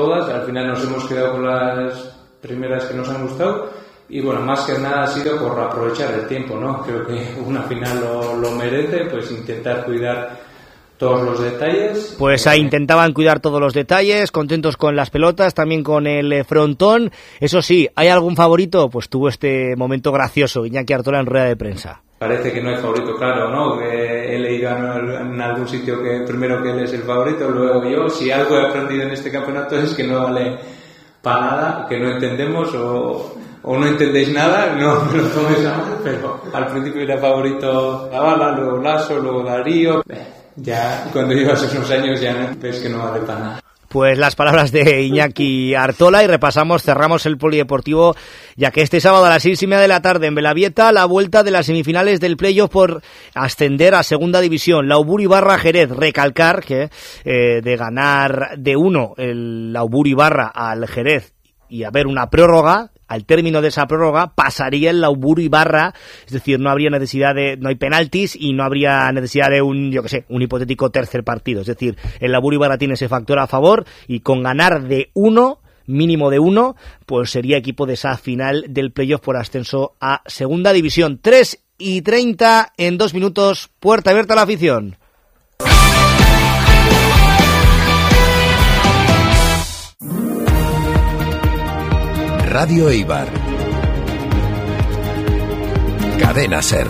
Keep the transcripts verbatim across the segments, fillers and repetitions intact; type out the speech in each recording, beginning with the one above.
Todas, al final nos hemos quedado con las primeras que nos han gustado y bueno, más que nada ha sido por aprovechar el tiempo, ¿no? Creo que una final lo, lo merece, pues intentar cuidar todos los detalles. Pues ahí intentaban cuidar todos los detalles, contentos con las pelotas, también con el frontón. Eso sí, ¿hay algún favorito? Pues tuvo este momento gracioso Iñaki Artola en rueda de prensa. Parece que no hay favorito, claro, ¿no? Que he leído en algún sitio que primero que él es el favorito, luego yo. Si algo he aprendido en este campeonato es que no vale para nada, que no entendemos o, o no entendéis nada, no me lo toméis a mal, pero al principio era favorito Zavala, luego Lasso, luego Darío. Ya cuando llevas unos años ya ves que no vale para nada. Pues las palabras de Iñaki Artola y repasamos, cerramos el polideportivo, ya que este sábado a las seis y media de la tarde en Belavieta, la vuelta de las semifinales del playoff por ascender a segunda división. Lauburu Ibarra Jerez, recalcar que eh, de ganar de uno el Lauburu Ibarra al Jerez y haber una prórroga, al término de esa prórroga pasaría el Lauburu Ibarra, es decir, no habría necesidad de, no hay penaltis y no habría necesidad de un, yo que sé, un hipotético tercer partido, es decir, el Lauburu Ibarra tiene ese factor a favor y con ganar de uno, mínimo de uno, pues sería equipo de esa final del playoff por ascenso a segunda división. tres y treinta en dos minutos, puerta abierta a la afición. Radio Eibar. Cadena Ser.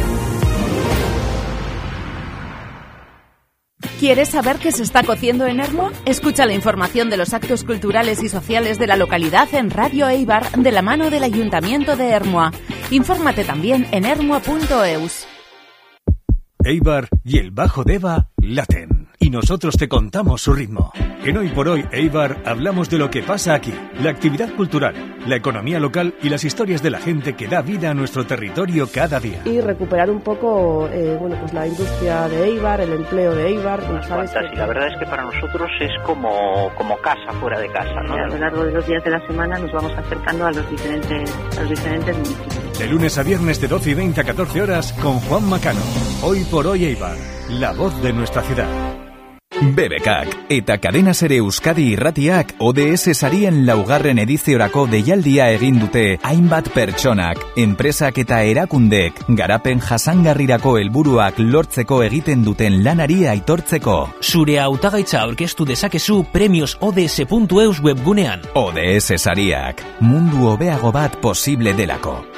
¿Quieres saber qué se está cociendo en Ermua? Escucha la información de los actos culturales y sociales de la localidad en Radio Eibar de la mano del Ayuntamiento de Ermua. Infórmate también en ermua punto eus. Eibar y el Bajo Deva laten. Y nosotros te contamos su ritmo. En Hoy por Hoy Eibar hablamos de lo que pasa aquí, la actividad cultural, la economía local y las historias de la gente que da vida a nuestro territorio cada día. Y recuperar un poco eh, bueno, pues la industria de Eibar, el empleo de Eibar. ¿Sabes? Que... La verdad es que para nosotros es como, como casa fuera de casa, ¿no? A lo largo de los días de la semana nos vamos acercando a los diferentes, a los diferentes municipios. De lunes a viernes de doce y veinte a catorce horas con Juan Macano. Hoy por Hoy Eibar, la voz de nuestra ciudad. B B K k eta Cadena Ser Euskadi Irratiak O D S sarien laugarren ediziorako deialdia egin dute hainbat pertsonak, enpresak eta erakundek garapen jasangarrirako helburuak lortzeko egiten duten lanari aitortzeko. Zure hautagaitza aurkeztu dezakezu premios O D S puntu eus webgunean. O D S sariak, mundu hobeago bat posible delako.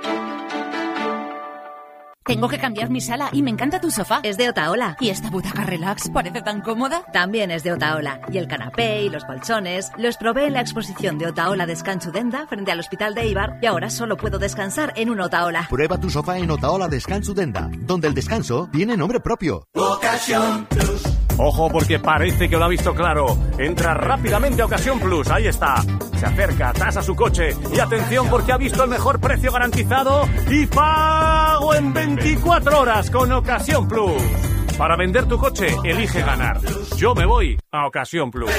Tengo que cambiar mi sala y me encanta tu sofá. Es de Otaola. ¿Y esta butaca relax parece tan cómoda? También es de Otaola. Y el canapé y los colchones los probé en la exposición de Otaola Descanso Denda frente al Hospital de Eibar y ahora solo puedo descansar en un Otaola. Prueba tu sofá en Otaola Descanso Denda, donde el descanso tiene nombre propio. Ocasión Plus. Ojo porque parece que lo ha visto claro. Entra rápidamente a Ocasión Plus, ahí está. Se acerca, tasa su coche y atención porque ha visto el mejor precio garantizado y pago en veinticuatro horas con Ocasión Plus. Para vender tu coche, elige ganar. Yo me voy a Ocasión Plus.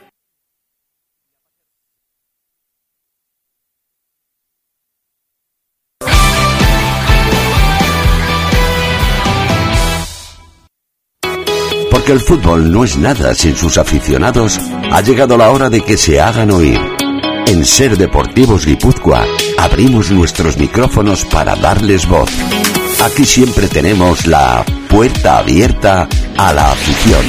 Porque el fútbol no es nada sin sus aficionados, ha llegado la hora de que se hagan oír. En Ser Deportivos Guipúzcoa abrimos nuestros micrófonos para darles voz. Aquí siempre tenemos la puerta abierta a la afición.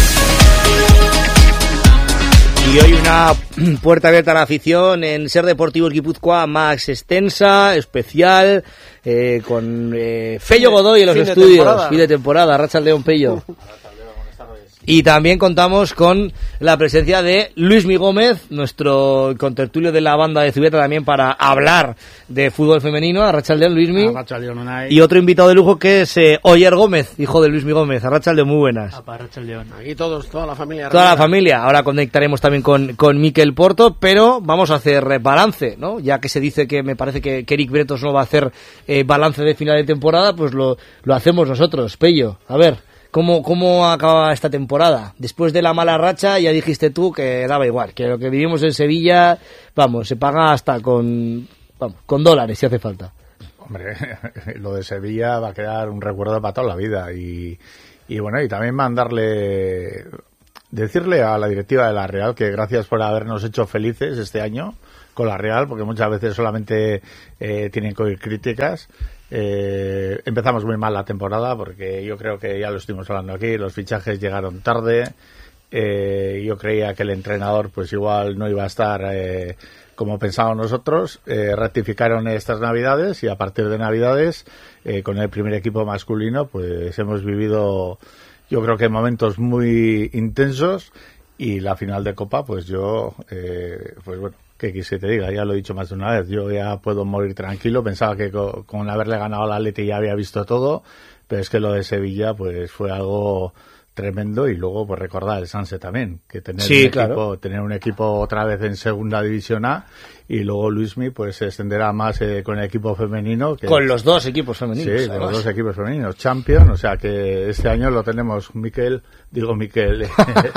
Y hoy una puerta abierta a la afición en Ser Deportivos Guipúzcoa más extensa, especial, eh, con eh, Pello Godoy en los fin estudios. Fin de temporada, Arratsaldeon Pello. Y también contamos con la presencia de Luismi Gómez, nuestro contertulio de la banda de Zubieta, también para hablar de fútbol femenino. Arratsaldeon, Luismi. Arratsaldeon, Unai. Y otro invitado de lujo que es eh, Oyer Gómez, hijo de Luismi Gómez. Arratsaldeon, muy buenas. Arratsaldeon. Aquí todos, toda la familia. Toda la familia. Ahora conectaremos también con, con Mikel Porto, pero vamos a hacer balance, ¿no? Ya que se dice que me parece que, que Eric Bretos no va a hacer eh, balance de final de temporada, pues lo, lo hacemos nosotros. Pello, a ver. ¿Cómo, ¿Cómo acaba esta temporada? Después de la mala racha ya dijiste tú que daba igual, que lo que vivimos en Sevilla, vamos, se paga hasta con, vamos, con dólares si hace falta. Hombre, lo de Sevilla va a quedar un recuerdo para toda la vida y, y bueno, y también mandarle decirle a la directiva de la Real que gracias por habernos hecho felices este año con la Real, porque muchas veces solamente eh, tienen que oír críticas. Eh, empezamos muy mal la temporada porque yo creo que ya lo estuvimos hablando aquí, los fichajes llegaron tarde. Eh, yo creía que el entrenador pues igual no iba a estar eh, como pensábamos nosotros. Eh, rectificaron estas navidades y a partir de navidades eh, con el primer equipo masculino pues hemos vivido, yo creo que momentos muy intensos, y la final de Copa pues yo eh, pues bueno, que quise te diga, ya lo he dicho más de una vez, yo ya puedo morir tranquilo. Pensaba que con, con haberle ganado al Atleti ya había visto todo, pero es que lo de Sevilla pues fue algo tremendo. Y luego pues recordar el Sanse también, que tener sí, un claro. equipo, tener un equipo otra vez en segunda división A, y luego Luismi pues se extenderá más eh, con el equipo femenino que con es, los dos equipos femeninos, sí, con los dos equipos femeninos Champions, o sea que este año lo tenemos Miquel, digo Miquel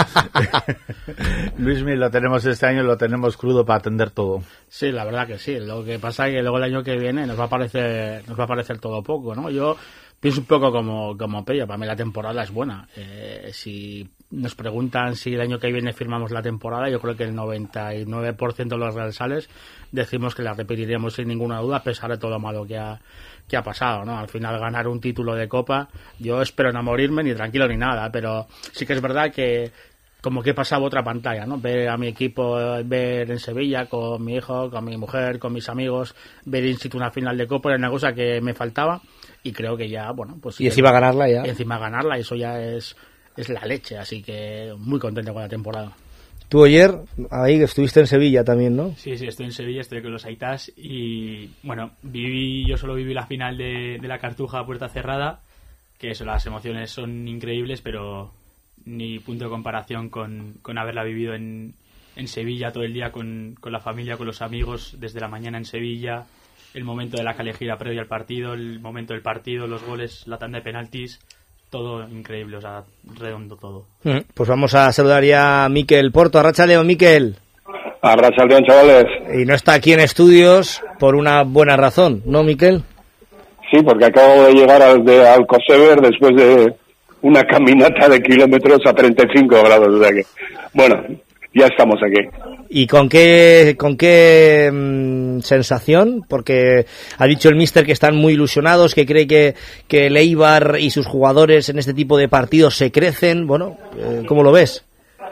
Luismi lo tenemos este año, lo tenemos crudo para atender todo. Sí, la verdad que sí. Lo que pasa es que luego el año que viene nos va a parecer, nos va a parecer todo poco, ¿no? Yo pienso un poco como, como Pello, para mí la temporada es buena. Eh, si nos preguntan si el año que viene firmamos la temporada, yo creo que el noventa y nueve por ciento de los realisales decimos que la repetiremos sin ninguna duda, a pesar de todo lo malo que ha, que ha pasado, ¿no? Al final ganar un título de Copa, yo espero no morirme ni tranquilo ni nada, pero sí que es verdad que como que he pasado otra pantalla, ¿no? Ver a mi equipo, ver en Sevilla con mi hijo, con mi mujer, con mis amigos, ver in situ una final de Copa era una cosa que me faltaba, y creo que ya, bueno, pues... Y encima ganarla ya. Y encima ganarla, eso ya es, es la leche, así que muy contento con la temporada. Tú ayer, ahí que estuviste en Sevilla también, ¿no? Sí, sí, estoy en Sevilla, estoy con los Aitas y, bueno, viví, yo solo viví la final de, de la Cartuja a puerta cerrada, que eso, las emociones son increíbles, pero ni punto de comparación con, con haberla vivido en, en Sevilla todo el día con, con la familia, con los amigos, desde la mañana en Sevilla, el momento de la calejira previa al partido, el momento del partido, los goles, la tanda de penaltis, todo increíble, o sea, redondo todo. Pues vamos a saludar ya a Miquel Porto. Arratsaldeon, Miquel. Arratsaldeon, chavales. Y no está aquí en estudios por una buena razón, ¿no, Miquel? Sí, porque acabo de llegar al de Alcosever después de una caminata de kilómetros a treinta y cinco grados, o sea que, bueno, ya estamos aquí. ¿Y con qué con qué mmm, sensación? Porque ha dicho el míster que están muy ilusionados, que cree que, que el Eibar y sus jugadores en este tipo de partidos se crecen. Bueno, eh, ¿cómo lo ves?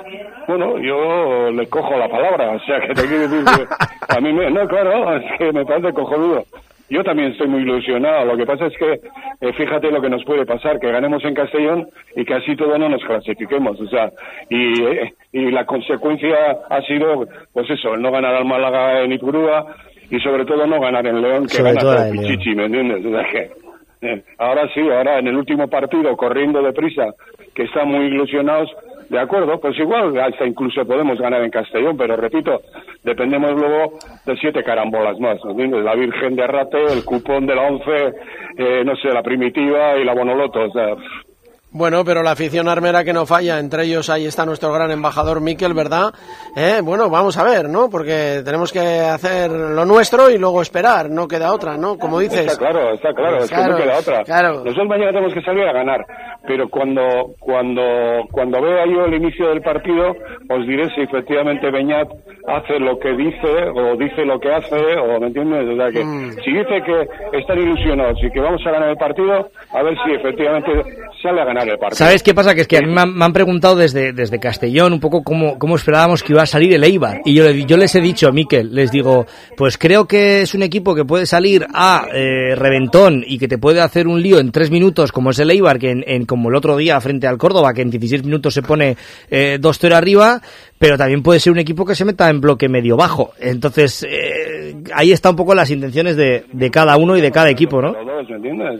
Bueno, yo le cojo la palabra, o sea que te quiero decir que a mí me... No, claro, es que me parece cojonudo. Yo también estoy muy ilusionado. Lo que pasa es que, eh, fíjate lo que nos puede pasar, que ganemos en Castellón y que así todo no nos clasifiquemos. O sea, y, eh, y la consecuencia ha sido, pues eso, el no ganar al Málaga en Ipurúa y sobre todo no ganar en León, que sobre gana todo todo Pichichi, ¿me entiendes? O sea que, eh, ahora sí, ahora en el último partido, corriendo deprisa, que están muy ilusionados, de acuerdo, pues igual hasta incluso podemos ganar en Castellón, pero repito, dependemos luego de siete carambolas más, ¿no entiendes? La Virgen de Arrate, el cupón de la once, eh, no sé, la Primitiva y la Bonoloto, o sea... Bueno, pero la afición armera que no falla, entre ellos ahí está nuestro gran embajador Miquel, ¿verdad? Eh, bueno, vamos a ver, ¿no? Porque tenemos que hacer lo nuestro y luego esperar, no queda otra, ¿no? Como dices. Está claro, está claro, es claro, que no queda otra. Claro. Nosotros mañana tenemos que salir a ganar, pero cuando cuando cuando vea yo el inicio del partido, os diré si efectivamente Beñat hace lo que dice o dice lo que hace, o ¿me entiendes? O sea que mm. si dice que están ilusionados y que vamos a ganar el partido, a ver si efectivamente sale a ganar el partido. ¿Sabes qué pasa? Que es que a mí me han, me han preguntado desde, desde Castellón un poco cómo, cómo esperábamos que iba a salir el Eibar. Y yo, yo les he dicho a Miquel, les digo, pues creo que es un equipo que puede salir a eh, reventón y que te puede hacer un lío en tres minutos, como es el Eibar, que en, en como el otro día frente al Córdoba, que en dieciséis minutos se pone eh, dos cero arriba, pero también puede ser un equipo que se meta en bloque medio bajo. Entonces, eh, ahí está un poco las intenciones de, de cada uno y de cada equipo, ¿no? Todos, ¿me entiendes?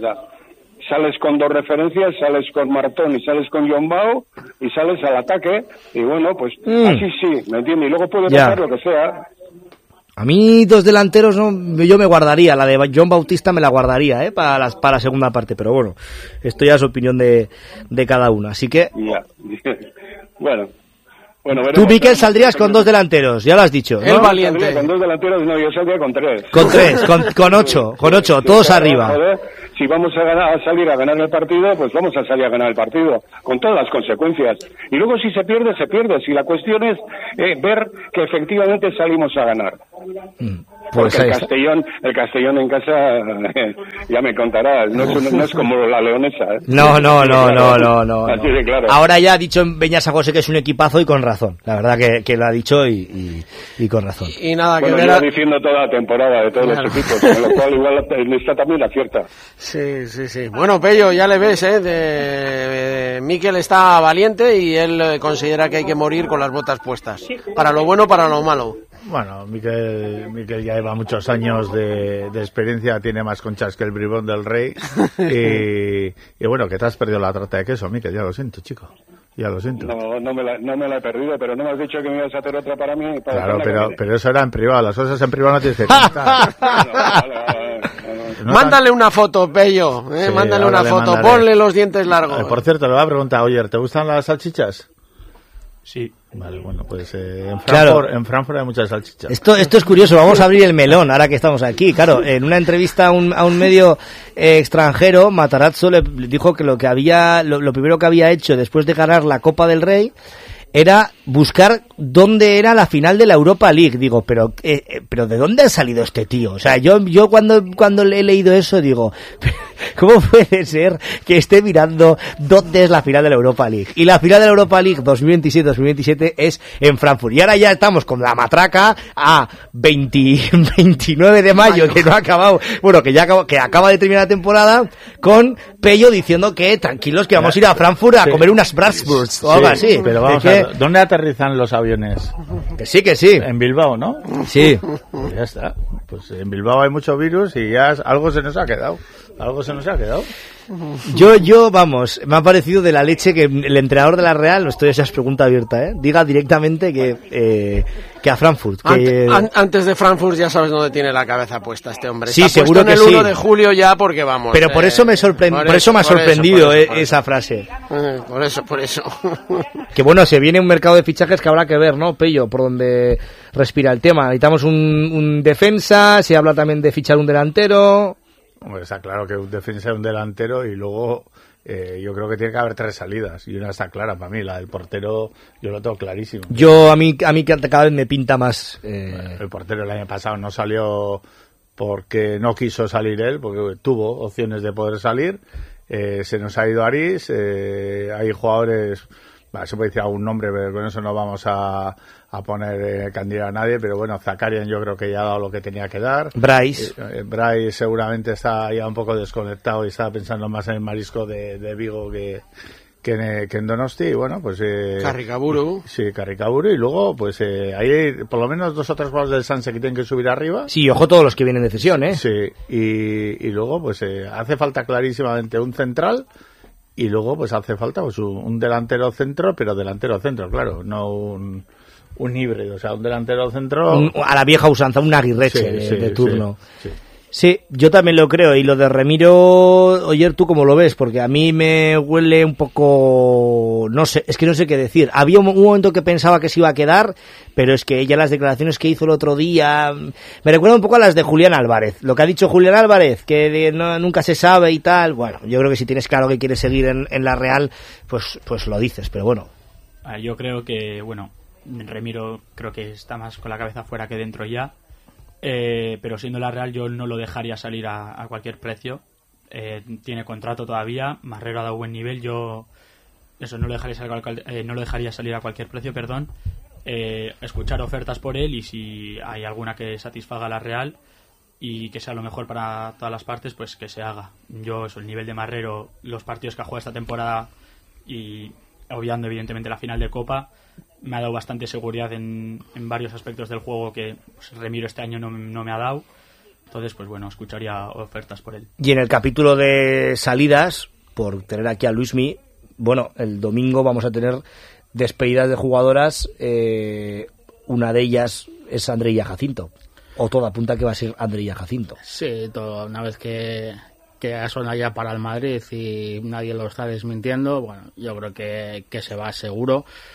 Sales con dos referencias, sales con Martón y sales con Jombao y sales al ataque y bueno, pues mm. así sí, ¿me entiendes? Y luego puede pasar lo que sea. A mí dos delanteros no, yo me guardaría, la de John Bautista me la guardaría, ¿eh? Para, las, para la segunda parte, pero bueno, esto ya es opinión de, de cada uno, así que... Ya, bueno, Bueno, Tú, Miquel, saldrías con dos delanteros, ya lo has dicho, ¿no? El valiente. Con dos delanteros, no, yo saldría con tres. Con tres, con, con ocho, con ocho, todos arriba. Joder, si vamos a, ganar, a salir a ganar el partido, pues vamos a salir a ganar el partido, con todas las consecuencias. Y luego si se pierde, se pierde. Si la cuestión es eh, ver que efectivamente salimos a ganar. Mm. Porque Pues el Castellón, el Castellón en casa, eh, ya me contarás, no es, no es como la leonesa. ¿eh? No, no, no, no, no, no. Así de claro. Ahora ya ha dicho en Beñasa José que es un equipazo y con razón. La verdad que, que lo ha dicho y, y, y con razón. Y nada, que bueno, ver. lleva A... diciendo toda la temporada de todos claro. los equipos, con lo cual igual está también acierta. Sí, sí, sí. Bueno, Pello, ya le ves, ¿eh? De, de... Miquel está valiente y él considera que hay que morir con las botas puestas. Para lo bueno, para lo malo. Bueno, Miquel, Miquel ya lleva muchos años de, de experiencia, tiene más conchas que el bribón del rey. Y, y bueno, que te has perdido la tarta de queso, Miquel, ya lo siento, chico. Ya lo siento. No, no me, la, no me la he perdido, pero no me has dicho que me ibas a hacer otra para mí. Para claro, pero, pero eso era en privado, las cosas en privado no tienes que contar. no, vale, vale, no, no, Mándale una foto, Pello, ¿eh? Sí, mándale una foto, mandaré. Ponle los dientes largos. Eh, por cierto, le voy a preguntar, oye, ¿te gustan las salchichas? Sí. Vale, bueno, pues eh, en, Frankfurt, claro. en Frankfurt hay muchas salchichas. Esto, esto es curioso, vamos a abrir el melón ahora que estamos aquí. Claro, en una entrevista a un, a un medio eh, extranjero, Matarazzo le dijo que lo que había, lo, lo primero que había hecho después de ganar la Copa del Rey era buscar dónde era la final de la Europa League. Digo, pero eh, eh, pero ¿de dónde ha salido este tío? O sea, yo yo cuando cuando he leído eso digo, ¿cómo puede ser que esté mirando dónde es la final de la Europa League? Y la final de la Europa League dos mil veintisiete dos mil veintisiete es en Frankfurt. Y ahora ya estamos con la matraca a veinte, veintinueve de mayo, que no ha acabado, bueno, que ya acaba, que acaba de terminar la temporada, con Pello diciendo que tranquilos, que vamos a ir a Frankfurt a sí. comer unas Bratwurst o algo así. Pero vamos a ver, ¿dónde aterrizan los aviones? Que sí, que sí. En Bilbao, ¿no? Sí. Pues ya está. Pues en Bilbao hay mucho virus y ya algo se nos ha quedado. Algo se nos ha quedado. Yo, yo, vamos, me ha parecido de la leche que el entrenador de la Real, esto ya es pregunta abierta, ¿eh? Diga directamente que, eh, que a Frankfurt. Que... Ant, antes de Frankfurt ya sabes dónde tiene la cabeza puesta este hombre. Sí, Está seguro en que el sí. uno de julio ya porque vamos. Pero por eh, eso me sorprend... por, por eso me ha sorprendido por eso, por eso, por esa frase. Eh, por eso, por eso. Que bueno, se viene un mercado de fichajes que habrá que ver, ¿no, Pello? Por donde respira el tema. Necesitamos un, un defensa, se habla también de fichar un delantero. Hombre, está claro que un defensa y un delantero y luego eh, yo creo que tiene que haber tres salidas y una está clara para mí, la del portero yo lo tengo clarísimo. Yo a mí a mí cada vez me pinta más. Eh... El portero el año pasado no salió porque no quiso salir él, porque tuvo opciones de poder salir. Eh, se nos ha ido Aris, eh, hay jugadores, bah, se puede decir algún nombre, pero con eso no vamos a, a poner eh, candida a nadie, pero bueno, Zakarian yo creo que ya ha dado lo que tenía que dar. Bryce. Eh, eh, Bryce seguramente está ya un poco desconectado y está pensando más en el marisco de, de Vigo que, que, en, que en Donosti, y bueno, pues... Eh, Carricaburu. Sí, Carricaburu, y luego, pues eh, hay por lo menos dos o tres jugadores del Sanse que tienen que subir arriba. Sí, ojo todos los que vienen de cesión, ¿eh? Sí, y, y luego, pues eh, hace falta clarísimamente un central... Y luego, pues hace falta pues, un, un delantero centro, pero delantero centro, claro, no un, un híbrido, o sea, un delantero centro... Un, a la vieja usanza, un Aguirreche sí, de, sí, de turno. Sí, sí. Sí, yo también lo creo. Y lo de Remiro, oye, ¿tú cómo lo ves? Porque a mí me huele un poco... No sé, es que no sé qué decir. Había un, un momento que pensaba que se iba a quedar, pero es que ella las declaraciones que hizo el otro día... Me recuerda un poco a las de Julián Álvarez. Lo que ha dicho Julián Álvarez, que de, no, nunca se sabe y tal. Bueno, yo creo que si tienes claro que quieres seguir en, en la Real, pues, pues lo dices, pero bueno. Yo creo que, bueno, Remiro creo que está más con la cabeza fuera que dentro ya. Eh, pero siendo la Real yo no lo dejaría salir a, a cualquier precio. Eh, tiene contrato todavía, Marrero ha dado buen nivel, yo eso no lo dejaría salir a cualquier, eh, no lo dejaría salir a cualquier precio, perdón. Eh, escuchar ofertas por él y si hay alguna que satisfaga a la Real y que sea lo mejor para todas las partes, pues que se haga. Yo eso, el nivel de Marrero, los partidos que ha jugado esta temporada y obviando evidentemente la final de Copa, me ha dado bastante seguridad en, en varios aspectos del juego que pues, Remiro este año no, no me ha dado. Entonces, pues bueno, escucharía ofertas por él. Y en el capítulo de salidas, por tener aquí a Luismi, bueno, el domingo vamos a tener despedidas de jugadoras. Eh, una de ellas es Andreilla Jacinto. O todo apunta que va a ser Andreilla Jacinto. Sí, todo, una vez que... que ha sonado ya para el Madrid y nadie lo está desmintiendo, bueno, yo creo que, que se va seguro.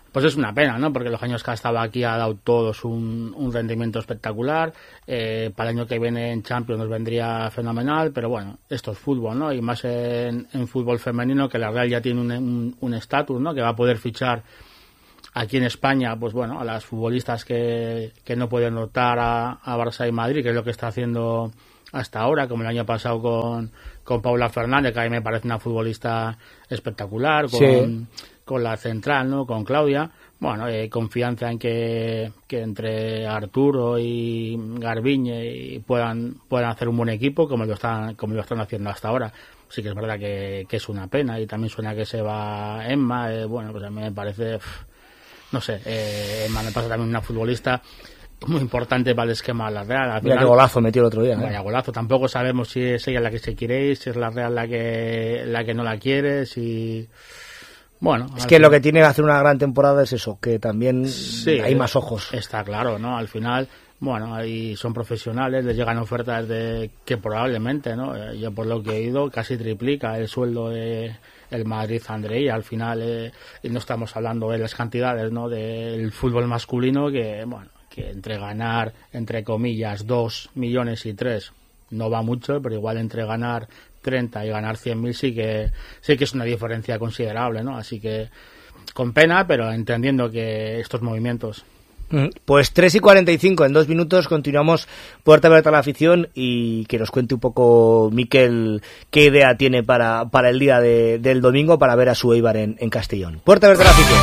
pues es una pena, ¿no? Porque los años que ha estado aquí ha dado todos un, un rendimiento espectacular. Eh, para el año que viene en Champions nos vendría fenomenal, pero bueno, esto es fútbol, ¿no? Y más en, en fútbol femenino, que la Real ya tiene un estatus, un, un ¿no? Que va a poder fichar aquí en España, pues bueno, a las futbolistas que, que no pueden optar a, a Barça y Madrid, que es lo que está haciendo hasta ahora, como el año pasado con, con Paula Fernández, que a mí me parece una futbolista espectacular, con, sí. con la central, ¿no? Con Claudia. Bueno, eh, confianza en que, que entre Arturo y Garbiñe puedan, puedan hacer un buen equipo, como lo están, como lo están haciendo hasta ahora. Sí que es verdad que, que es una pena, y también suena que se va Emma. Eh, bueno, pues a mí me parece... Pff, no sé, eh, Emma me pasa también una futbolista muy importante para el esquema de la Real. Al Mira qué golazo metió el otro día. Vaya, ¿eh? Golazo. Tampoco sabemos si es ella la que se quiere ir, si es la Real la que la que no la quiere, si... Bueno... Es que final... lo que tiene que hacer una gran temporada es eso, que también sí, hay más ojos. Está claro, ¿no? Al final, bueno, ahí son profesionales, les llegan ofertas de que probablemente, ¿no? Yo por lo que he oído, casi triplica el sueldo de... el Madrid André, y al final eh, no estamos hablando de las cantidades, ¿no? Del fútbol masculino, que bueno, que entre ganar, entre comillas, dos millones y tres no va mucho, pero igual entre ganar treinta y ganar cien mil sí que sí que es una diferencia considerable, ¿no? Así que con pena, pero entendiendo que estos movimientos... Pues tres y cuarenta y cinco, en dos minutos continuamos Puerta Abierta a la Afición, y que nos cuente un poco Miquel qué idea tiene para, para el día de, del domingo, para ver a su Eibar en, en Castellón. Puerta Abierta a la Afición.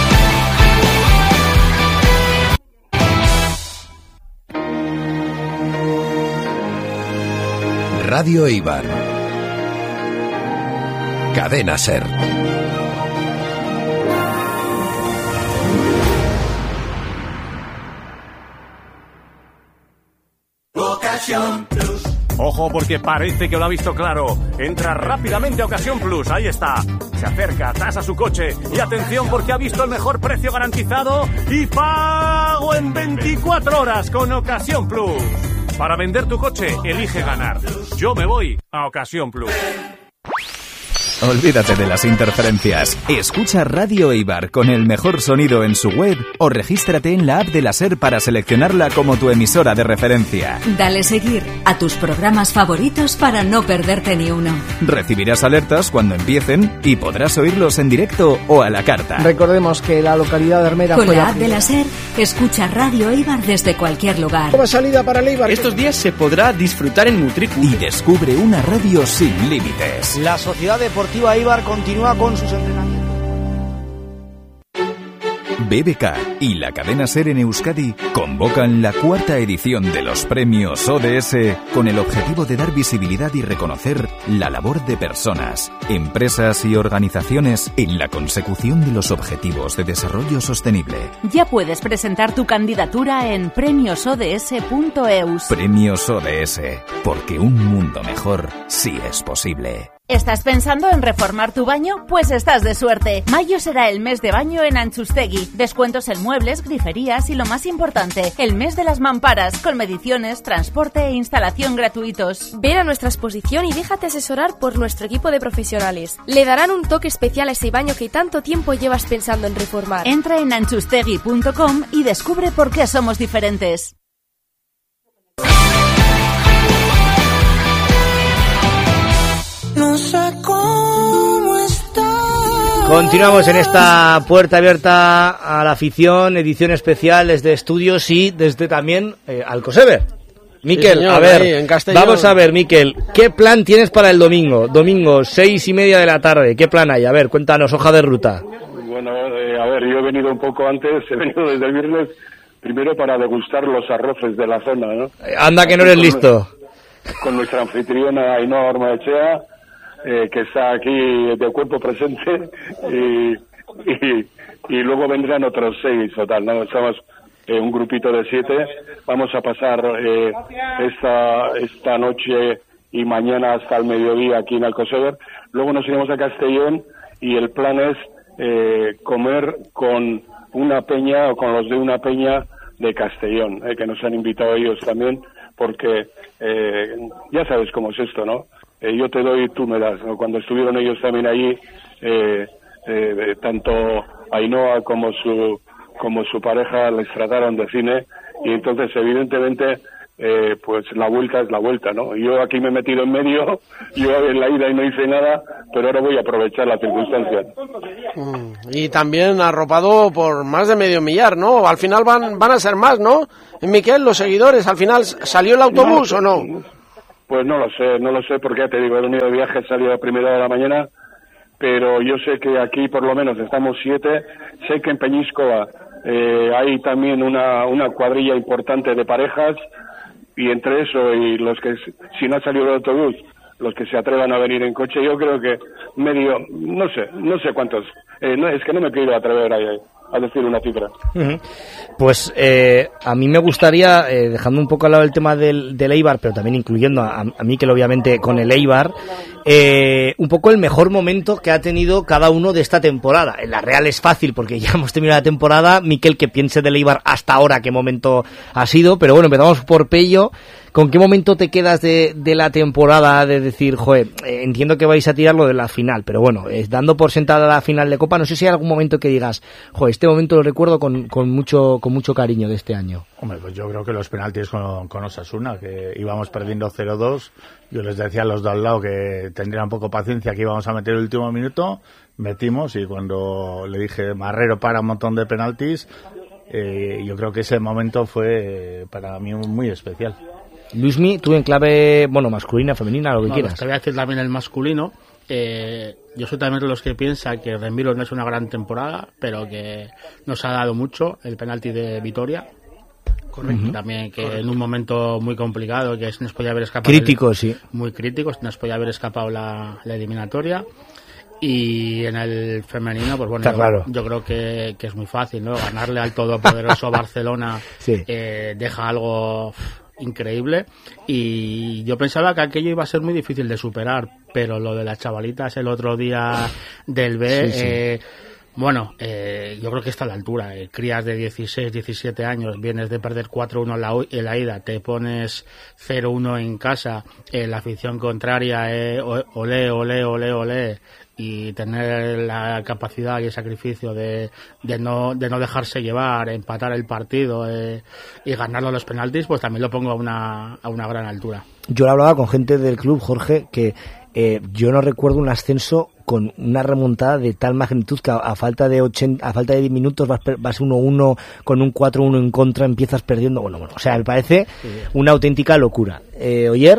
Radio Eibar. Cadena SER. Ojo, porque parece que lo ha visto claro. Entra rápidamente a Ocasión Plus, ahí está. Se acerca, tasa su coche y atención, porque ha visto el mejor precio garantizado y pago en veinticuatro horas con Ocasión Plus. Para vender tu coche, elige ganar. Yo me voy a Ocasión Plus. Olvídate de las interferencias. Escucha Radio Eibar con el mejor sonido en su web, o regístrate en la app de la SER para seleccionarla como tu emisora de referencia. Dale seguir a tus programas favoritos para no perderte ni uno. Recibirás alertas cuando empiecen y podrás oírlos en directo o a la carta. Recordemos que la localidad de Hermera con fue la la app de la SER, escucha Radio Eibar desde cualquier lugar. Como salida para el Eibar. Estos días se podrá disfrutar en Mutriku. Y descubre una radio sin límites. La Sociedad Deportiva Eibar continúa con sus entrenamientos. B B K y la cadena SER en Euskadi convocan la cuarta edición de los premios O D S con el objetivo de dar visibilidad y reconocer la labor de personas, empresas y organizaciones en la consecución de los objetivos de desarrollo sostenible. Ya puedes presentar tu candidatura en premios o d s punto e u s. Premios O D S, porque un mundo mejor sí es posible. ¿Estás pensando en reformar tu baño? Pues estás de suerte. Mayo será el mes de baño en Antxustegi. Descuentos en muebles, griferías y, lo más importante, el mes de las mamparas, con mediciones, transporte e instalación gratuitos. Ven a nuestra exposición y déjate asesorar por nuestro equipo de profesionales. Le darán un toque especial a ese baño que tanto tiempo llevas pensando en reformar. Entra en antxustegi punto com y descubre por qué somos diferentes. No sé cómo está. Continuamos en esta Puerta Abierta a la Afición, edición especial desde estudios y desde también eh, Alcosever. Miquel, sí, señor, a ver, ahí, vamos a ver, Miquel, ¿qué plan tienes para el domingo? Domingo, seis y media de la tarde, ¿qué plan hay? A ver, cuéntanos, hoja de ruta. Bueno, eh, a ver, yo he venido un poco antes, he venido desde el viernes, primero para degustar los arroces de la zona, ¿no? Anda que no eres listo. Con nuestra anfitriona Ainhoa Ormaechea, Eh, que está aquí de cuerpo presente, y, y, y luego vendrán otros seis o tal, ¿no? Estamos eh, un grupito de siete, vamos a pasar eh, esta esta noche y mañana hasta el mediodía aquí en Alcosever, luego nos iremos a Castellón y el plan es eh, comer con una peña o con los de una peña de Castellón, eh, que nos han invitado ellos también, porque eh, ya sabes cómo es esto, ¿no? Eh, yo te doy, tú me das, ¿no? Cuando estuvieron ellos también allí, eh, eh, tanto Ainhoa como su como su pareja les trataron de cine, y entonces evidentemente eh, pues la vuelta es la vuelta, ¿no? Yo aquí me he metido en medio, yo en la ida y no hice nada, pero ahora voy a aprovechar las circunstancias. Mm, y también arropado por más de medio millar, ¿no? Al final van van a ser más, ¿no? Miquel, los seguidores, ¿al final salió el autobús no, o no? Pues no lo sé, no lo sé, porque ya te digo, he venido de viaje, he salido a primera hora de la mañana, pero yo sé que aquí por lo menos estamos siete, sé que en Peñíscola eh, hay también una, una cuadrilla importante de parejas, y entre eso y los que, si no ha salido el autobús, los que se atrevan a venir en coche, yo creo que medio, no sé, no sé cuántos, eh, no, es que no me quiero atrever a, a decir una cifra. Uh-huh. Pues eh, a mí me gustaría, eh, dejando un poco al lado el tema del, del Eibar, pero también incluyendo a, a Miquel obviamente con el Eibar, eh, un poco el mejor momento que ha tenido cada uno de esta temporada. En la Real es fácil porque ya hemos terminado la temporada. Miquel, que piense del Eibar hasta ahora qué momento ha sido, pero bueno, empezamos por Pello. ¿Con qué momento te quedas de, de la temporada de decir, joder, eh, entiendo que vais a tirar lo de la final, pero bueno, eh, dando por sentada la final de Copa, no sé si hay algún momento que digas, joder, este momento lo recuerdo con, con mucho con mucho cariño de este año? Hombre, pues yo creo que los penaltis con, con Osasuna, que íbamos perdiendo cero dos, yo les decía a los de al lado que tendrían un poco paciencia, que íbamos a meter el último minuto, metimos, y cuando le dije, Marrero para un montón de penaltis, eh, yo creo que ese momento fue eh, para mí muy especial. Luismi, tú en clave, bueno, masculina, femenina, lo que no, quieras. Te voy a decir también el masculino. Eh, yo soy también de los que piensa que Remiro no es una gran temporada, pero que nos ha dado mucho el penalti de Vitoria. Correcto. Uh-huh. También que Correcto. En un momento muy complicado, que se nos podía haber escapado. Crítico, el, sí. Muy crítico, se nos podía haber escapado la, la eliminatoria. Y en el femenino, pues bueno, yo, claro. yo creo que, que es muy fácil, ¿no? Ganarle al todopoderoso Barcelona sí. eh, deja algo increíble, y yo pensaba que aquello iba a ser muy difícil de superar, pero lo de las chavalitas el otro día del B, sí, sí. Eh, bueno, eh, yo creo que está a la altura. Eh, crías de dieciséis, diecisiete años, vienes de perder cuatro uno en la, en la ida, te pones cero uno en casa, eh, la afición contraria, eh, olé, olé, olé, olé, y tener la capacidad y el sacrificio de, de no de no dejarse llevar, empatar el partido eh, y ganarlo a los penaltis, pues también lo pongo a una a una gran altura. Yo hablaba con gente del club, Jorge, que eh, yo no recuerdo un ascenso con una remontada de tal magnitud que a, a falta de ochenta, a falta de diez minutos vas, vas uno uno con un cuatro uno en contra, empiezas perdiendo. Bueno, bueno, o sea, me parece una auténtica locura. Eh, ¿Oyer?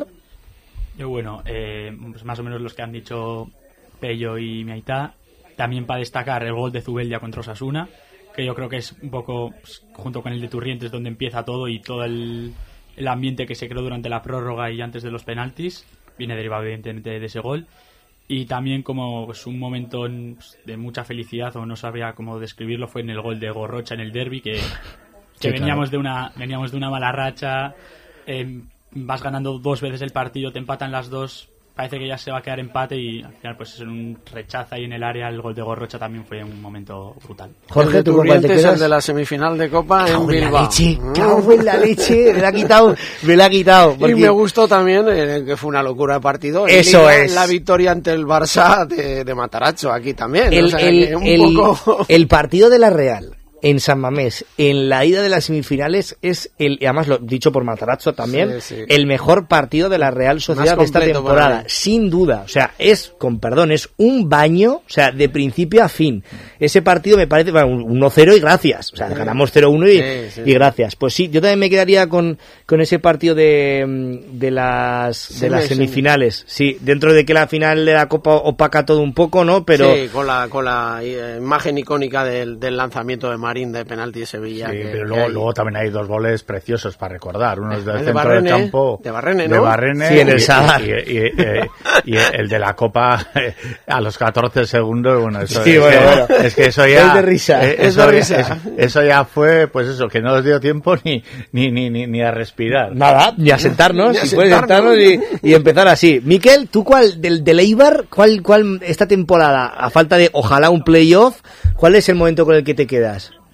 Yo, bueno, eh, pues más o menos los que han dicho Pello y Miaitá. También para destacar el gol de Zubeldia contra Osasuna, que yo creo que es un poco, pues, junto con el de Turrientes, donde empieza todo, y todo el, el ambiente que se creó durante la prórroga y antes de los penaltis viene derivado evidentemente de ese gol. Y también como pues, un momento pues, de mucha felicidad, o no sabría cómo describirlo, fue en el gol de Gorrocha en el derbi, que, que sí, veníamos, claro. de una, veníamos de una mala racha, eh, vas ganando dos veces el partido, te empatan las dos, parece que ya se va a quedar empate, y al final pues en un rechazo ahí en el área el gol de Gorrocha también fue un momento brutal. Jorge, ¿tú con cuál te quedas? El de la semifinal de Copa en Bilbao. Leche, cago en la leche, me la ha quitado, me la ha quitado. Porque... Y me gustó también eh, que fue una locura de partido. Eso Liga, es. La victoria ante el Barça de, de Matarazzo aquí también. El, o sea, el, que un el, poco... el partido de la Real en San Mamés, en la ida de las semifinales, es el, además lo dicho por Matarazzo también, sí, sí. el mejor partido de la Real Sociedad de esta temporada, sin duda. O sea, es, con perdón, es un baño, o sea, de principio a fin. Ese partido me parece, bueno, uno cero y gracias. O sea, sí. ganamos cero uno y, sí, sí. y gracias. Pues sí, yo también me quedaría con, con ese partido de, de las, sí, de las sí, semifinales. Sí. sí, dentro de que la final de la Copa opaca todo un poco, ¿no? Pero sí, con la, con la imagen icónica del, del lanzamiento de Marín de penalti de Sevilla. Sí, que, pero luego, hay... luego también hay dos goles preciosos para recordar. Uno es del el centro de Barrene, del campo. De Barrene, ¿no? De Barrene. Sí, en el Sadar. Y, y, y, y, y el de la Copa a los catorce segundos. Bueno, eso sí, es, bueno, que, bueno. es que eso ya... Es de risa. Eh, es eso, de risa. Es, eso ya fue, pues eso, que no os dio tiempo ni, ni, ni, ni, ni a respirar. Nada, ni a sentarnos. Ni a si sentarnos. puedes sentarnos y, y empezar así. Miquel, ¿tú cuál, del, del Eibar, cuál, cuál esta temporada, a falta de ojalá un playoff, cuál es el momento con el que te quedas?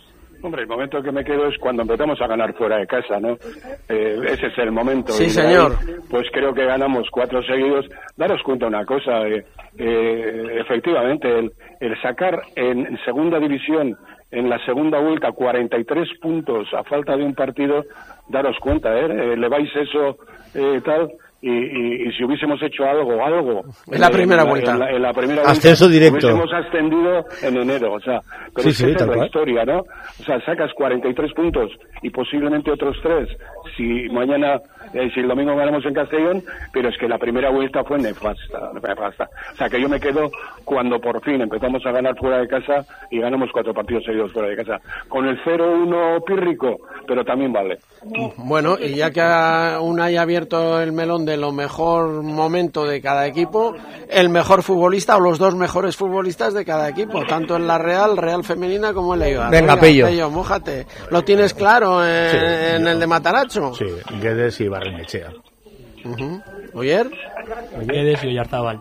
Hombre, el momento que me quedo es cuando empezamos a ganar fuera de casa, ¿no? Eh, ese es el momento. Sí, y señor. Ahí, pues creo que ganamos cuatro seguidos. Daros cuenta una cosa, eh, eh, efectivamente, el, el sacar en segunda división, en la segunda vuelta, cuarenta y tres puntos a falta de un partido, daros cuenta, ¿eh? Eleváis eso, eh, tal... Y, y, y si hubiésemos hecho algo, algo... En la primera en, vuelta. En la, en la primera Ascenso vuelta, directo. Hubiésemos ascendido en enero, o sea... Pero Sí, es sí, que esa tal es la cual. historia, ¿no? O sea, sacas cuarenta y tres puntos y posiblemente otros tres si mañana, eh, si el domingo ganamos en Castellón, pero es que la primera vuelta fue nefasta, nefasta. O sea, que yo me quedo cuando por fin empezamos a ganar fuera de casa y ganamos cuatro partidos seguidos fuera de casa. Con el cero uno pírrico, pero también vale. Bueno, y ya que una haya abierto el melón de lo mejor momento de cada equipo, el mejor futbolista o los dos mejores futbolistas de cada equipo, tanto en la Real, Real Femenina como en la Eibar. Venga, Pello. Pello, mójate. ¿Lo tienes claro en, Sí, en yo- el de Mataracho? Sí, Guedes y Barrenechea. Uh-huh. ¿Oyer? Guedes y Oyarzábal.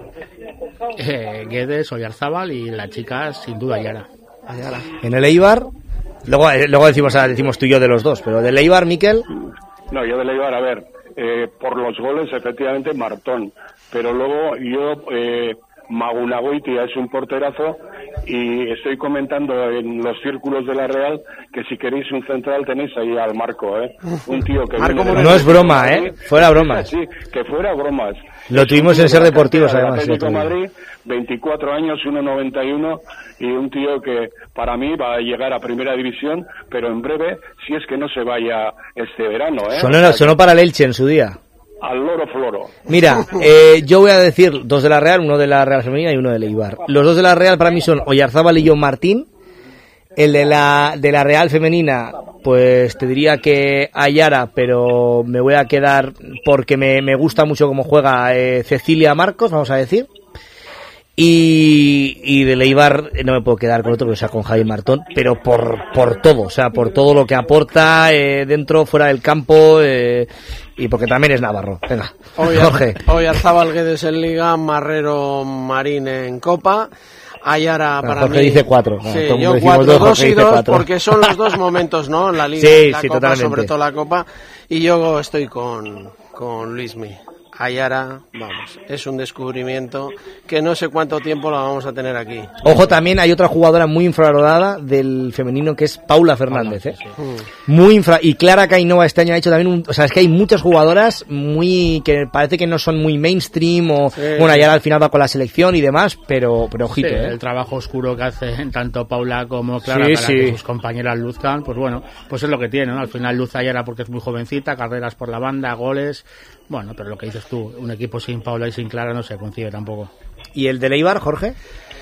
Eh, Guedes, Oyarzábal y la chica, sin duda, Yara. En el Eibar, luego, eh, luego decimos, ah, decimos tú y yo de los dos, pero del Eibar, Miquel, No, yo de Leibar, a ver, eh, por los goles, efectivamente, Martón. Pero luego yo, eh, Magunagoitia es un porterazo y estoy comentando en los círculos de la Real que si queréis un central tenéis ahí al Marco, ¿eh? Un tío que... Marco viene de no es broma, Madrid. ¿eh? Fuera bromas. Sí, que fuera bromas. Lo Es tuvimos un tío en Ser de la Deportivos, cantera del además, el Atlético otro de día. Madrid, veinticuatro años, uno noventa y uno, y un tío que para mí va a llegar a primera división, pero en breve, si es que no se vaya este verano, ¿eh? sonó, O sea, sonó para el Elche en su día. al loro floro. Mira, eh, yo voy a decir dos de la Real, uno de la Real Femenina y uno del Eibar. Los dos de la Real para mí son Oyarzábal y John Martín. El de la, de la Real Femenina, pues te diría que Ayara, pero me voy a quedar porque me, me gusta mucho cómo juega eh, Cecilia Marcos, vamos a decir. Y, y del Eibar no me puedo quedar con otro, que sea con Javi Martón, pero por, por todo, o sea, por todo lo que aporta eh, dentro, fuera del campo, eh, y porque también es navarro. Venga, Jorge. Oyarzábal, Guedes en Liga, Marrero, Marín en Copa. Ayara para Jorge mí. dice cuatro. Sí, Todo el mundo yo decimos cuatro, dos, dos Jorge y dice dos, cuatro. porque son los dos momentos, ¿no? La Liga, Sí, la sí, Copa, totalmente. sobre todo la Copa. Y yo estoy con, con Luismi. Ayara, vamos, es un descubrimiento que no sé cuánto tiempo la vamos a tener aquí. Ojo, también hay otra jugadora muy infravalorada del femenino que es Paula Fernández, ¿eh? Muy infra, y Clara Cainova este año ha hecho también un, o sea, es que hay muchas jugadoras muy, que parece que no son muy mainstream o, Sí. bueno, ya al final va con la selección y demás, pero, pero ojito, Sí, ¿eh? el trabajo oscuro que hacen tanto Paula como Clara Sí, para sí. que sus compañeras luzcan, pues bueno, pues es lo que tiene, ¿no? Al final luz Ayara porque es muy jovencita, carreras por la banda, goles, bueno, pero lo que dices tú, un equipo sin Paula y sin Clara no se concibe tampoco. ¿Y el de Eibar, Jorge?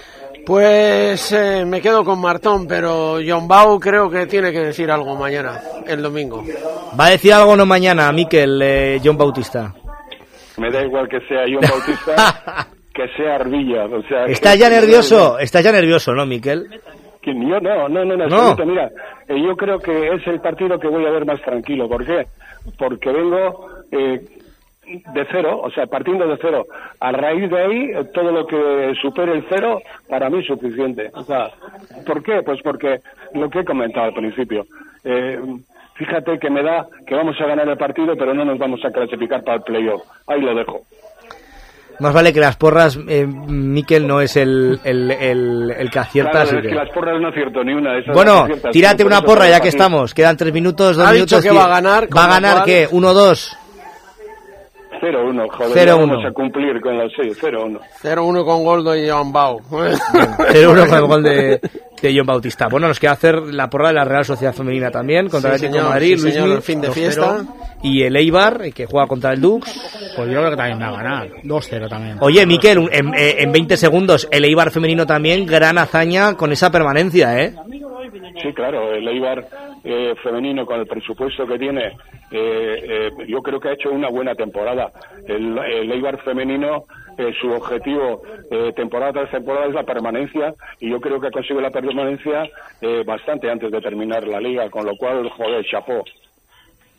Pues eh, me quedo con Martón, pero John Bau creo que tiene que decir algo mañana, el domingo. Va a decir algo no mañana, Miquel, eh, John Bautista. Me da igual que sea John Bautista, que sea Arbilla. O sea, ¿Estás que- ya nervioso? Estás ya nervioso, ¿no, Miquel? Que yo no, no, no, en No. absoluto. Mira, eh, yo creo que es el partido que voy a ver más tranquilo. ¿Por qué? Porque vengo eh, de cero, o sea, partiendo de cero. A raíz de ahí, eh, todo lo que supere el cero, para mí es suficiente. O sea, ¿por qué? Pues porque lo que he comentado al principio. Eh, fíjate que me da que vamos a ganar el partido, pero no nos vamos a clasificar para el playoff. Ahí lo dejo. Más vale que las porras, eh, Miquel no es el, el, el, el que acierta, Claro, así es que... que las porras no acierto ni una. esas Bueno, las aciertas tú, tírate por una eso porra te ya lo que fácil. estamos. Quedan tres minutos, dos Ha minutos. dicho que va a ganar, ¿Va a con lo ganar cual- qué? ¿uno dos? cero uno, joder, cero ya uno. vamos a cumplir con los seis, cero uno. cero uno con Goldo y John Bau. cero uno con el gol de, de John Bautista. Bueno, nos queda hacer la porra de la Real Sociedad Femenina también, contra Sí, el Atlético señor, de Madrid, sí, Luismi, señor, el fin de dos cero. fiesta. Y el Eibar, que juega contra el Dux. Pues yo creo que también va a ganar, dos cero también. Oye, Miquel, un- en, eh, en veinte segundos, el Eibar femenino también, gran hazaña con esa permanencia, ¿eh? Sí, claro, el Eibar eh, femenino con el presupuesto que tiene, eh, eh, yo creo que ha hecho una buena temporada. El, el Eibar femenino, eh, su objetivo eh, temporada tras temporada es la permanencia y yo creo que ha conseguido la permanencia eh, bastante antes de terminar la liga, con lo cual, joder, chapó.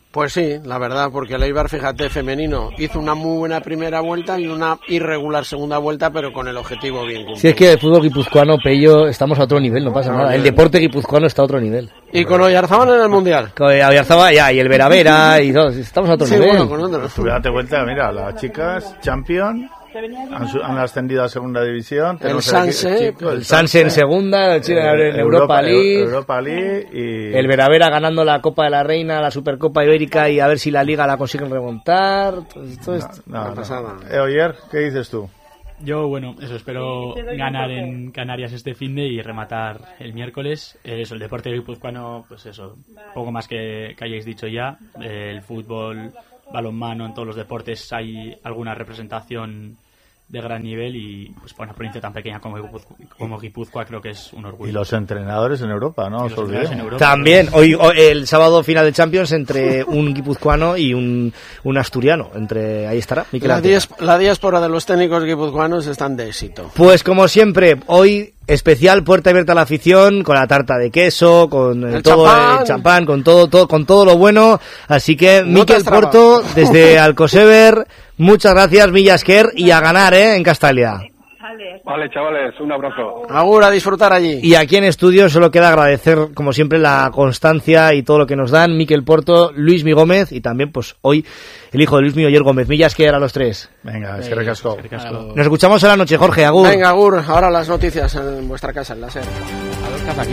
Pues sí, la verdad, porque el Eibar, fíjate, femenino, hizo una muy buena primera vuelta y una irregular segunda vuelta, pero con el objetivo bien cumplido. Si es que el fútbol guipuzcoano, Pello, estamos a otro nivel, no pasa nada. El deporte guipuzcoano está a otro nivel. Y con Oyarzábal en el Mundial. Con Oyarzábal ya, y el Vera Vera, y todo, estamos a otro sí, nivel. Bueno, con otro. Tú date cuenta, mira, las chicas, champion... Han, han ascendido a segunda división. El Sanse, el, el Sanse en segunda, el Chile en eh, Europa, Europa League, Europa League y el Veravera ganando la Copa de la Reina, la Supercopa Ibérica y a ver si la Liga la consiguen remontar. Esto es no, no, no. Eh, Oyer, ¿qué dices tú? Yo, bueno, eso, espero ganar en Canarias este finde y rematar el miércoles. Eh, eso, el deporte guipuzcoano, pues eso, poco más que, que hayáis dicho ya. Eh, el fútbol, balonmano, en todos los deportes hay alguna representación de gran nivel y pues para una provincia tan pequeña como Guipúzcoa, como Guipúzcoa creo que es un orgullo. Y los entrenadores en Europa, ¿no? Os olvidéis. También, hoy, hoy el sábado final de Champions entre un guipuzcoano y un, un asturiano, entre ahí estará Mikel la, dies, la diáspora de los técnicos guipuzcoanos están de éxito. Pues como siempre, hoy especial puerta abierta a la afición, con la tarta de queso, con el todo champán. el champán, con todo, todo, con todo lo bueno. Así que no Mikel Porto, desde Alcosever, muchas gracias, Millasker, y a ganar, ¿eh? En Castalia. Vale, chavales, un abrazo. Agur, a disfrutar allí. Y aquí en estudio solo queda agradecer, como siempre, la constancia y todo lo que nos dan Mikel Porto, Luismi Gómez y también, pues, hoy, el hijo de Luismi, Oyer Gómez. Millasker a los tres. Venga, es que recasco. Nos escuchamos a la noche, Jorge, agur. Venga, agur, ahora las noticias en vuestra casa, en la SER. A ver, casa aquí.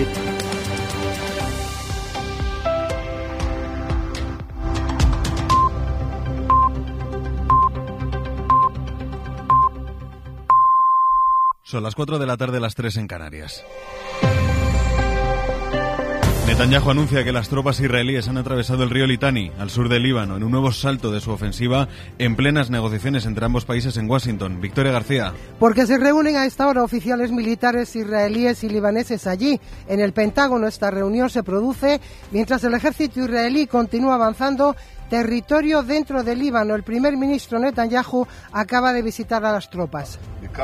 Son las cuatro de la tarde, las tres en Canarias. Netanyahu anuncia que las tropas israelíes han atravesado el río Litani, al sur del Líbano, en un nuevo salto de su ofensiva, en plenas negociaciones entre ambos países en Washington. Victoria García. Porque se reúnen a esta hora oficiales militares israelíes y libaneses allí. En el Pentágono esta reunión se produce mientras el ejército israelí continúa avanzando territorio dentro del Líbano. El primer ministro Netanyahu acaba de visitar a las tropas.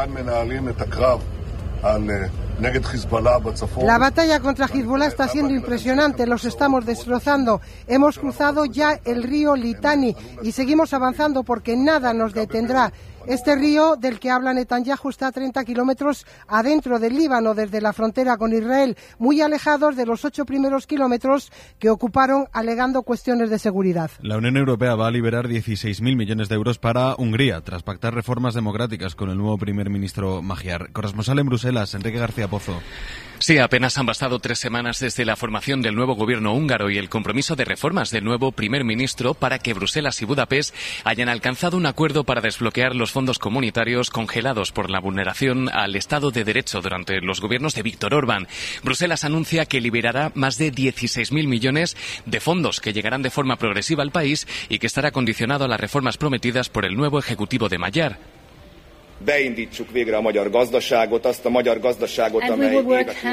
La batalla contra Hezbollah está siendo impresionante, los estamos destrozando. Hemos cruzado ya el río Litani y seguimos avanzando porque nada nos detendrá. Este río del que habla Netanyahu está a treinta kilómetros adentro del Líbano, desde la frontera con Israel, muy alejados de los ocho primeros kilómetros que ocuparon alegando cuestiones de seguridad. La Unión Europea va a liberar dieciséis mil millones de euros para Hungría, tras pactar reformas democráticas con el nuevo primer ministro Magyar. Corresponsal en Bruselas, Enrique García Pozo. Sí, apenas han bastado tres semanas desde la formación del nuevo gobierno húngaro y el compromiso de reformas del nuevo primer ministro para que Bruselas y Budapest hayan alcanzado un acuerdo para desbloquear los fondos comunitarios congelados por la vulneración al Estado de Derecho durante los gobiernos de Víctor Orbán. Bruselas anuncia que liberará más de dieciséis mil millones de fondos que llegarán de forma progresiva al país y que estará condicionado a las reformas prometidas por el nuevo ejecutivo de Magyar. beindítsuk végre a magyar gazdaságot, azt a magyar gazdaságot, amely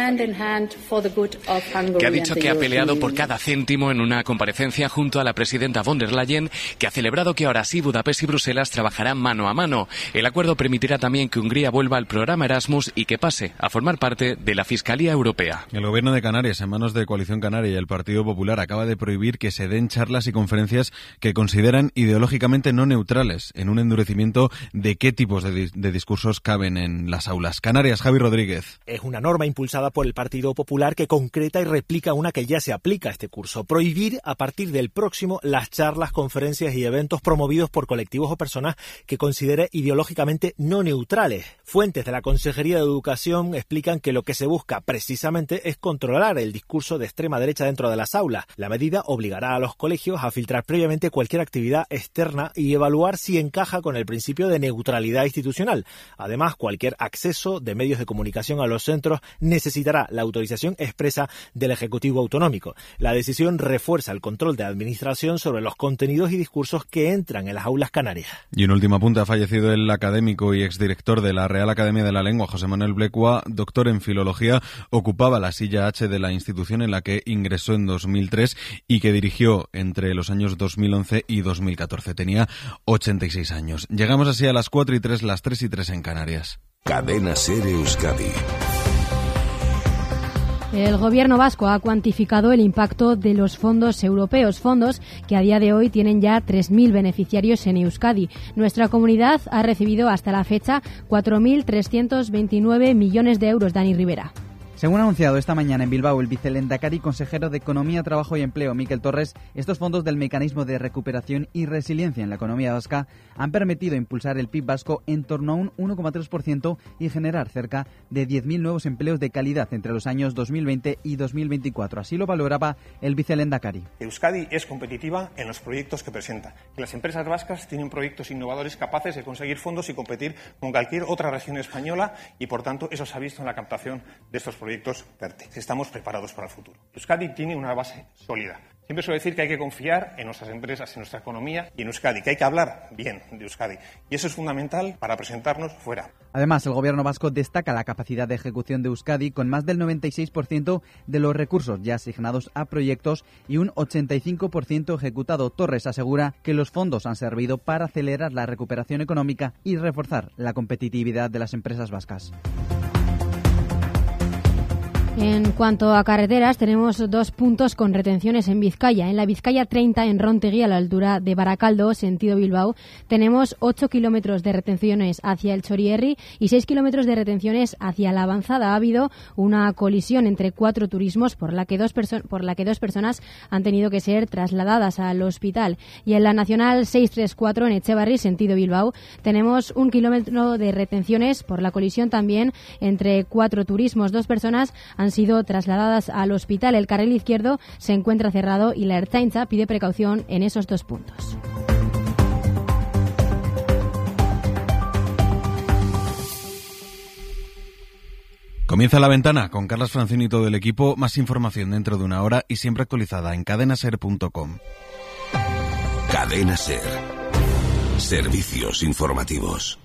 que ha dicho que ha peleado por cada céntimo en una comparecencia junto a la presidenta von der Leyen, que ha celebrado que ahora sí Budapest y Bruselas trabajarán mano a mano. El acuerdo permitirá también que Hungría vuelva al programa Erasmus y que pase a formar parte de la Fiscalía Europea. El gobierno de Canarias, en manos de Coalición Canaria y el Partido Popular, acaba de prohibir que se den charlas y conferencias que consideran ideológicamente no neutrales, en un endurecimiento de qué tipos de de discursos caben en las aulas. Canarias, Javi Rodríguez. Es una norma impulsada por el Partido Popular que concreta y replica una que ya se aplica a este curso. Prohibir a partir del próximo las charlas, conferencias y eventos promovidos por colectivos o personas que considere ideológicamente no neutrales. Fuentes de la Consejería de Educación explican que lo que se busca precisamente es controlar el discurso de extrema derecha dentro de las aulas. La medida obligará a los colegios a filtrar previamente cualquier actividad externa y evaluar si encaja con el principio de neutralidad institucional. Además, cualquier acceso de medios de comunicación a los centros necesitará la autorización expresa del Ejecutivo Autonómico. La decisión refuerza el control de la Administración sobre los contenidos y discursos que entran en las aulas canarias. Y en última punta ha fallecido el académico y exdirector de la Real Academia de la Lengua, José Manuel Blecua, doctor en Filología, ocupaba la silla H de la institución en la que ingresó en dos mil tres y que dirigió entre los años dos mil once y dos mil catorce. Tenía ochenta y seis años. Llegamos así a las cuatro y tres, las tres y tres en Canarias. Cadena SER Euskadi. El Gobierno vasco ha cuantificado el impacto de los fondos europeos, fondos que a día de hoy tienen ya tres mil beneficiarios en Euskadi. Nuestra comunidad ha recibido hasta la fecha cuatro mil trescientos veintinueve millones de euros. Dani Rivera. Según ha anunciado esta mañana en Bilbao el vicelehendakari consejero de Economía, Trabajo y Empleo, Miquel Torres, estos fondos del Mecanismo de Recuperación y Resiliencia en la economía vasca han permitido impulsar el P I B vasco en torno a un uno coma tres por ciento y generar cerca de diez mil nuevos empleos de calidad entre los años dos mil veinte y dos mil veinticuatro. Así lo valoraba el vicelehendakari. Euskadi es competitiva en los proyectos que presenta. Que las empresas vascas tienen proyectos innovadores capaces de conseguir fondos y competir con cualquier otra región española y, por tanto, eso se ha visto en la captación de estos proyectos. proyectos PERTE. Estamos preparados para el futuro. Euskadi tiene una base sólida. Siempre suelo decir que hay que confiar en nuestras empresas, en nuestra economía y en Euskadi, que hay que hablar bien de Euskadi. Y eso es fundamental para presentarnos fuera. Además, el Gobierno vasco destaca la capacidad de ejecución de Euskadi con más del noventa y seis por ciento de los recursos ya asignados a proyectos y un ochenta y cinco por ciento ejecutado. Torres asegura que los fondos han servido para acelerar la recuperación económica y reforzar la competitividad de las empresas vascas. En cuanto a carreteras, tenemos dos puntos con retenciones en Vizcaya. En la Vizcaya treinta, en Rontegui, a la altura de Baracaldo, sentido Bilbao, tenemos ocho kilómetros de retenciones hacia el Chorierri y seis kilómetros de retenciones hacia la Avanzada. Ha habido una colisión entre cuatro turismos por la que dos, perso- por la que dos personas han tenido que ser trasladadas al hospital. Y en la Nacional seiscientos treinta y cuatro, en Echevarri, sentido Bilbao, tenemos un kilómetro de retenciones por la colisión también entre cuatro turismos. Dos personas han sido trasladadas al hospital. El carril izquierdo se encuentra cerrado y la Ertzaintza pide precaución en esos dos puntos. Comienza La Ventana con Carlas Francini y todo el equipo. Más información dentro de una hora y siempre actualizada en cadena ser punto com. Cadena Ser. Servicios informativos.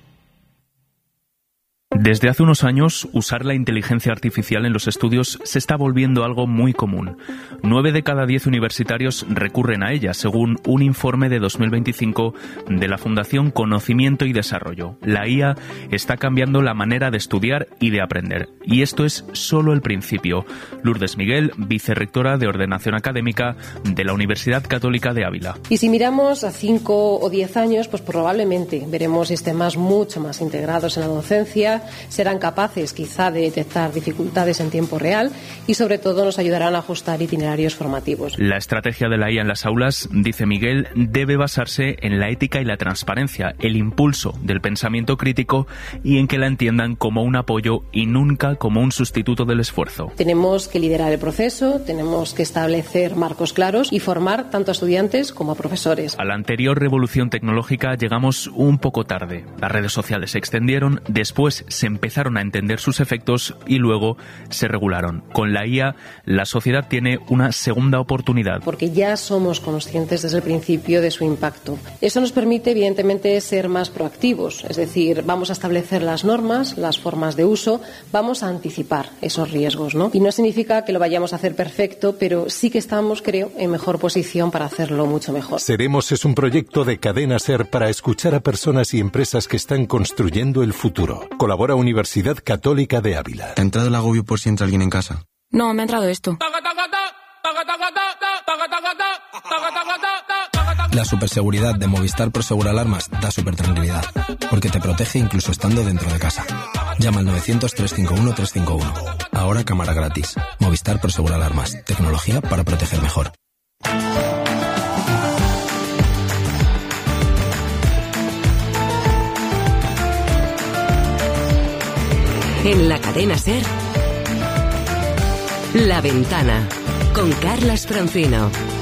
Desde hace unos años, usar la inteligencia artificial en los estudios se está volviendo algo muy común. Nueve de cada diez universitarios recurren a ella, según un informe de dos mil veinticinco de la Fundación Conocimiento y Desarrollo. La I A está cambiando la manera de estudiar y de aprender. Y esto es solo el principio. Lourdes Miguel, vicerrectora de Ordenación Académica de la Universidad Católica de Ávila. Y si miramos a cinco o diez años, pues probablemente veremos sistemas mucho más integrados en la docencia, serán capaces quizá de detectar dificultades en tiempo real y sobre todo nos ayudarán a ajustar itinerarios formativos. La estrategia de la I A en las aulas, dice Miguel, debe basarse en la ética y la transparencia, el impulso del pensamiento crítico y en que la entiendan como un apoyo y nunca como un sustituto del esfuerzo. Tenemos que liderar el proceso, tenemos que establecer marcos claros y formar tanto a estudiantes como a profesores. A la anterior revolución tecnológica llegamos un poco tarde. Las redes sociales se extendieron, después se empezaron a entender sus efectos y luego se regularon. Con la I A, la sociedad tiene una segunda oportunidad. Porque ya somos conscientes desde el principio de su impacto. Eso nos permite, evidentemente, ser más proactivos. Es decir, vamos a establecer las normas, las formas de uso, vamos a anticipar esos riesgos, ¿no? Y no significa que lo vayamos a hacer perfecto, pero sí que estamos, creo, en mejor posición para hacerlo mucho mejor. Seremos es un proyecto de Cadena Ser para escuchar a personas y empresas que están construyendo el futuro. Colabora Universidad Católica de Ávila. ¿Te ha entrado el agobio por si entra alguien en casa? No, me ha entrado esto. La superseguridad de Movistar Prosegur Alarmas da super tranquilidad, porque te protege incluso estando dentro de casa. Llama al novecientos, trescientos cincuenta y uno, trescientos cincuenta y uno. Ahora cámara gratis. Movistar Prosegur Alarmas. Tecnología para proteger mejor. En la cadena SER, La Ventana, con Carlas Francino.